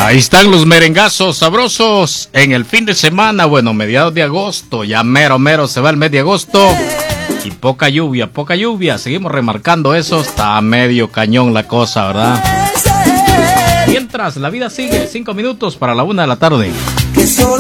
Ahí están los merengazos sabrosos en el fin de semana, bueno, mediados de agosto, ya mero se va el mes de agosto y poca lluvia, seguimos remarcando eso, está medio cañón la cosa, ¿verdad? Mientras la vida sigue, 5 minutos para la 1 de la tarde.